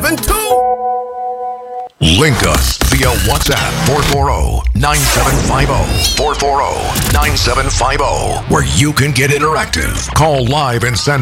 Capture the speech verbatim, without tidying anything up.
seven two. Link us via WhatsApp four four zero, nine seven five zero, four four zero, nine seven five zero, where you can get interactive. Call live and send